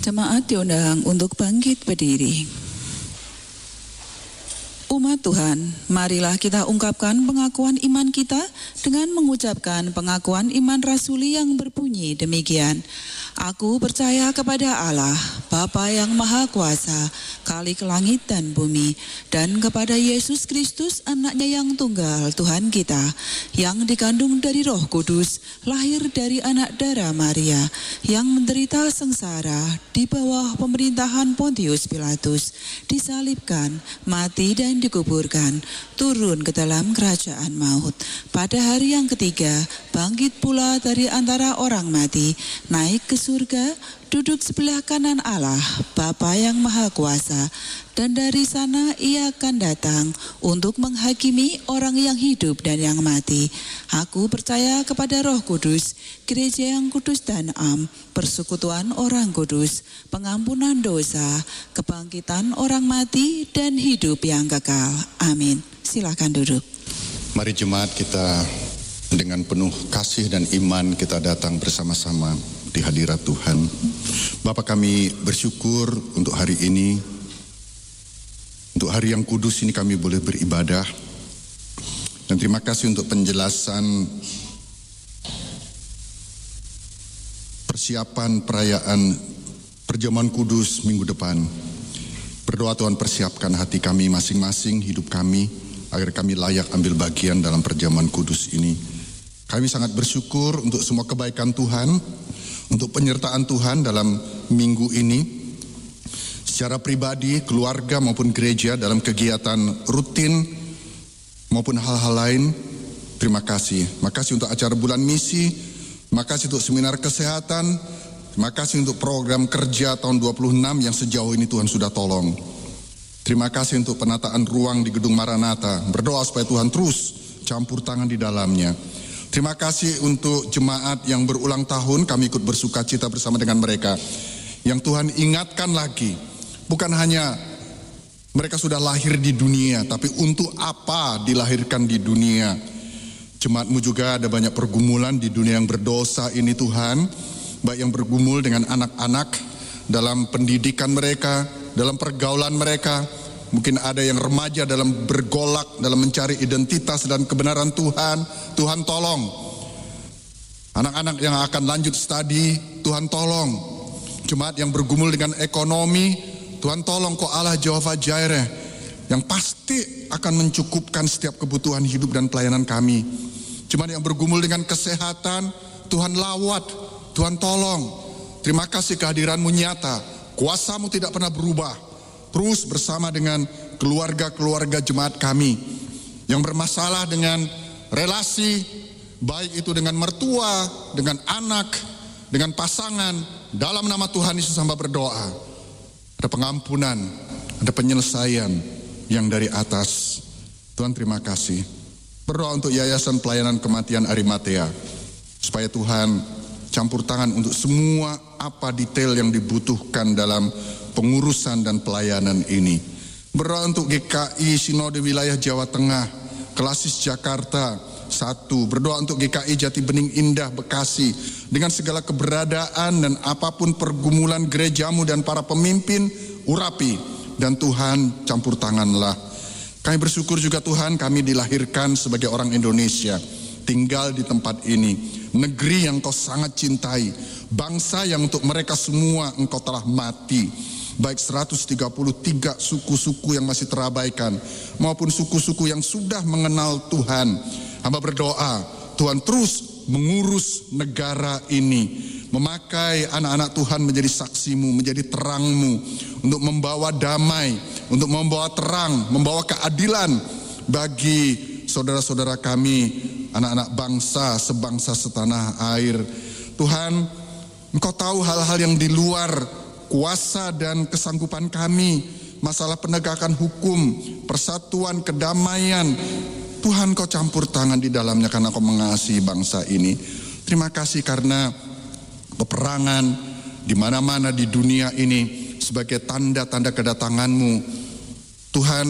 Jemaat diundang untuk bangkit berdiri. Umat Tuhan, marilah kita ungkapkan pengakuan iman kita dengan mengucapkan pengakuan iman rasuli yang berbunyi demikian. Aku percaya kepada Allah, Bapa yang Maha Kuasa, Khalik langit dan bumi, dan kepada Yesus Kristus, anaknya yang tunggal, Tuhan kita, yang dikandung dari Roh Kudus, lahir dari anak darah Maria, yang menderita sengsara di bawah pemerintahan Pontius Pilatus, disalibkan, mati dan dikuburkan, turun ke dalam kerajaan maut. Pada hari yang ketiga, bangkit pula dari antara orang mati, naik ke surga, duduk sebelah kanan Allah, Bapa yang Maha Kuasa, dan dari sana ia akan datang untuk menghakimi orang yang hidup dan yang mati. Aku percaya kepada Roh Kudus, gereja yang kudus dan am, persekutuan orang kudus, pengampunan dosa, kebangkitan orang mati, dan hidup yang kekal. Amin. Silakan duduk. Mari jemaat kita dengan penuh kasih dan iman kita datang bersama-sama di hadirat Tuhan. Bapa, kami bersyukur untuk hari ini, untuk hari yang kudus ini kami boleh beribadah. Dan terima kasih untuk penjelasan persiapan perayaan perjamuan kudus minggu depan. Berdoa Tuhan, persiapkan hati kami masing-masing, hidup kami, agar kami layak ambil bagian dalam perjamuan kudus ini. Kami sangat bersyukur untuk semua kebaikan Tuhan, untuk penyertaan Tuhan dalam minggu ini, secara pribadi, keluarga maupun gereja, dalam kegiatan rutin maupun hal-hal lain. Terima kasih. Terima kasih untuk acara bulan misi, terima kasih untuk seminar kesehatan, terima kasih untuk program kerja tahun 26 yang sejauh ini Tuhan sudah tolong. Terima kasih untuk penataan ruang di Gedung Maranatha. Berdoa supaya Tuhan terus campur tangan di dalamnya. Terima kasih untuk jemaat yang berulang tahun, kami ikut bersuka cita bersama dengan mereka. Yang Tuhan ingatkan lagi, bukan hanya mereka sudah lahir di dunia, tapi untuk apa dilahirkan di dunia. Jemaatmu juga ada banyak pergumulan di dunia yang berdosa ini Tuhan, baik yang bergumul dengan anak-anak, dalam pendidikan mereka, dalam pergaulan mereka. Mungkin ada yang remaja dalam bergolak, dalam mencari identitas dan kebenaran Tuhan. Tuhan tolong. Anak-anak yang akan lanjut studi, Tuhan tolong. Jemaat yang bergumul dengan ekonomi, Tuhan tolong. Kok Allah Jehovah Jireh yang pasti akan mencukupkan setiap kebutuhan hidup dan pelayanan kami. Jemaat yang bergumul dengan kesehatan, Tuhan lawat, Tuhan tolong. Terima kasih kehadiran-Mu nyata, kuasa-Mu tidak pernah berubah. Terus bersama dengan keluarga-keluarga jemaat kami yang bermasalah dengan relasi, baik itu dengan mertua, dengan anak, dengan pasangan. Dalam nama Tuhan Yesus hamba berdoa, ada pengampunan, ada penyelesaian yang dari atas. Tuhan terima kasih. Berdoa untuk Yayasan Pelayanan Kematian Arimatea, supaya Tuhan campur tangan untuk semua apa detail yang dibutuhkan dalam pengurusan dan pelayanan ini. Berdoa untuk GKI Sinode Wilayah Jawa Tengah, Klasis Jakarta 1. Berdoa untuk GKI Jati Bening Indah Bekasi, dengan segala keberadaan dan apapun pergumulan gerejamu dan para pemimpin, urapi dan Tuhan campur tanganlah. Kami bersyukur juga Tuhan, kami dilahirkan sebagai orang Indonesia, tinggal di tempat ini, negeri yang Kau sangat cintai, bangsa yang untuk mereka semua Engkau telah mati. Baik 133 suku-suku yang masih terabaikan maupun suku-suku yang sudah mengenal Tuhan. Hamba berdoa, Tuhan terus mengurus negara ini, memakai anak-anak Tuhan menjadi saksi-Mu, menjadi terang-Mu, untuk membawa damai, untuk membawa terang, membawa keadilan bagi saudara-saudara kami, anak-anak bangsa, sebangsa setanah air. Tuhan, Engkau tahu hal-hal yang di luar kuasa dan kesanggupan kami, masalah penegakan hukum, persatuan, kedamaian. Tuhan Kau campur tangan di dalamnya karena Kau mengasihi bangsa ini. Terima kasih karena peperangan di mana-mana di dunia ini sebagai tanda-tanda kedatangan-Mu. Tuhan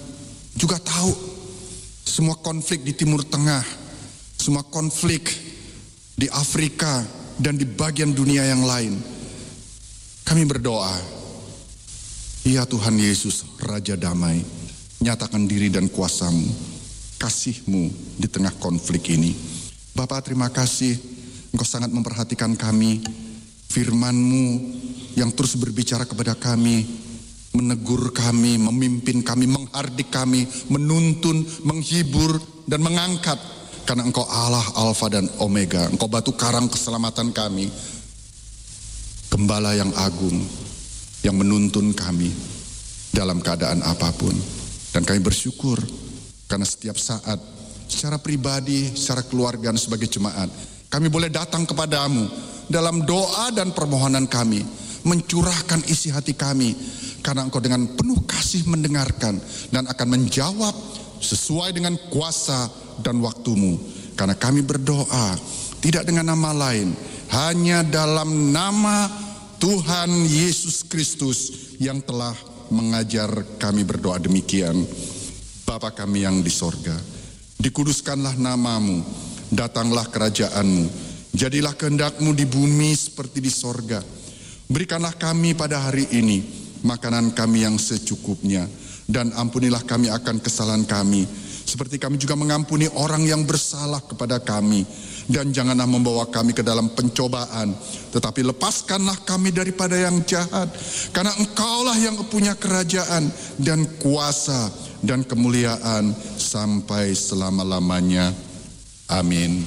juga tahu semua konflik di Timur Tengah, semua konflik di Afrika dan di bagian dunia yang lain. Kami berdoa, ya Tuhan Yesus, Raja Damai, nyatakan diri dan kuasa-Mu, kasih-Mu di tengah konflik ini. Bapa, terima kasih Engkau sangat memperhatikan kami. Firman-Mu yang terus berbicara kepada kami, menegur kami, memimpin kami, menghardik kami, menuntun, menghibur, dan mengangkat. Karena Engkau Allah Alfa dan Omega, Engkau batu karang keselamatan kami, Gembala yang agung, yang menuntun kami dalam keadaan apapun. Dan kami bersyukur karena setiap saat, secara pribadi, secara keluarga, dan sebagai jemaat, kami boleh datang kepadamu dalam doa dan permohonan kami, mencurahkan isi hati kami, karena Engkau dengan penuh kasih mendengarkan dan akan menjawab sesuai dengan kuasa dan waktu-Mu. Karena kami berdoa tidak dengan nama lain, hanya dalam nama Tuhan Yesus Kristus yang telah mengajar kami berdoa demikian. Bapa kami yang di sorga, dikuduskanlah nama-Mu, datanglah kerajaan-Mu, jadilah kehendak-Mu di bumi seperti di sorga. Berikanlah kami pada hari ini makanan kami yang secukupnya, dan ampunilah kami akan kesalahan kami, seperti kami juga mengampuni orang yang bersalah kepada kami. Dan janganlah membawa kami ke dalam pencobaan, tetapi lepaskanlah kami daripada yang jahat. Karena Engkaulah yang punya kerajaan dan kuasa dan kemuliaan sampai selama-lamanya. Amin.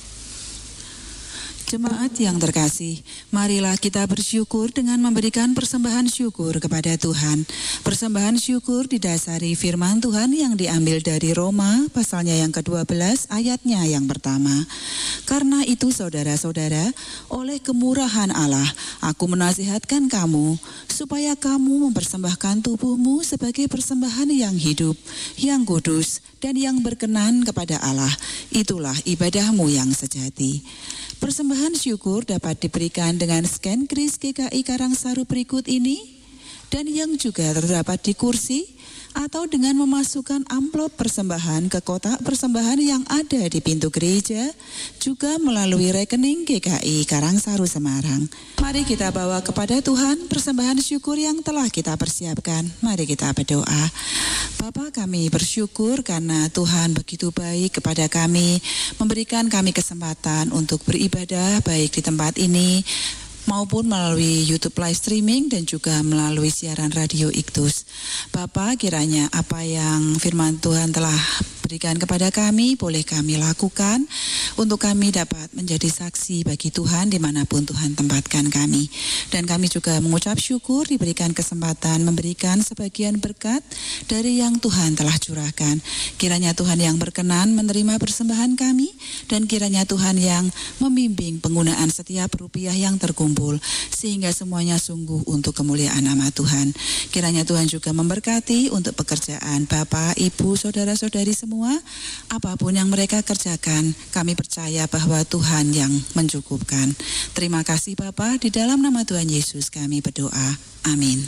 Jemaat yang terkasih, marilah kita bersyukur dengan memberikan persembahan syukur kepada Tuhan. Persembahan syukur didasari firman Tuhan yang diambil dari Roma pasalnya yang ke-12 ayatnya yang pertama. Karena itu saudara-saudara, oleh kemurahan Allah, aku menasihatkan kamu supaya kamu mempersembahkan tubuhmu sebagai persembahan yang hidup, yang kudus, dan yang berkenan kepada Allah. Itulah ibadahmu yang sejati. Persembahan syukur dapat diberikan dengan scan kris GKI Karangsaru berikut ini, dan yang juga terdapat di kursi, atau dengan memasukkan amplop persembahan ke kotak persembahan yang ada di pintu gereja, juga melalui rekening GKI Karangsaru Semarang. Mari kita bawa kepada Tuhan persembahan syukur yang telah kita persiapkan. Mari kita berdoa. Bapa, kami bersyukur karena Tuhan begitu baik kepada kami, memberikan kami kesempatan untuk beribadah baik di tempat ini maupun melalui YouTube live streaming dan juga melalui siaran radio Iktus. Bapa, kiranya apa yang firman Tuhan telah berikan kepada kami, boleh kami lakukan untuk kami dapat menjadi saksi bagi Tuhan dimanapun Tuhan tempatkan kami. Dan kami juga mengucap syukur diberikan kesempatan memberikan sebagian berkat dari yang Tuhan telah curahkan. Kiranya Tuhan yang berkenan menerima persembahan kami, dan kiranya Tuhan yang membimbing penggunaan setiap rupiah yang terkumpul, sehingga semuanya sungguh untuk kemuliaan nama Tuhan. Kiranya Tuhan juga memberkati untuk pekerjaan Bapak, Ibu, saudara-saudari semua, apapun yang mereka kerjakan, kami percaya bahwa Tuhan yang mencukupkan. Terima kasih Bapa, di dalam nama Tuhan Yesus kami berdoa. Amin.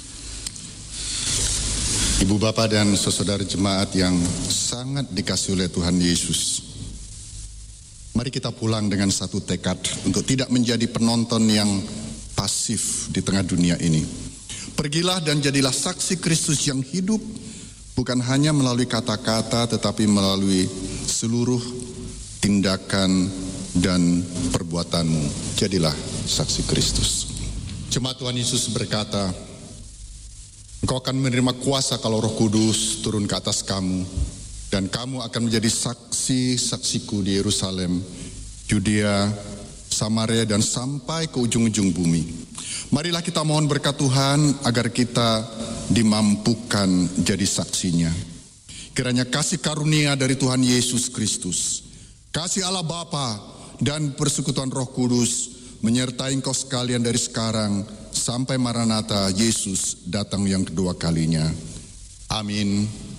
Ibu bapak dan saudara jemaat yang sangat dikasihi oleh Tuhan Yesus, mari kita pulang dengan satu tekad untuk tidak menjadi penonton yang pasif di tengah dunia ini. Pergilah dan jadilah saksi Kristus yang hidup, bukan hanya melalui kata-kata, tetapi melalui seluruh tindakan dan perbuatanmu. Jadilah saksi Kristus. Jemaat Tuhan Yesus berkata, Engkau akan menerima kuasa kalau Roh Kudus turun ke atas kamu, dan kamu akan menjadi saksi-saksiku di Yerusalem, Yudea, Samaria, dan sampai ke ujung-ujung bumi. Marilah kita mohon berkat Tuhan agar kita dimampukan jadi saksinya. Kiranya kasih karunia dari Tuhan Yesus Kristus, kasih Allah Bapa, dan persekutuan Roh Kudus menyertai engkau sekalian dari sekarang sampai Maranatha Yesus datang yang kedua kalinya. Amin.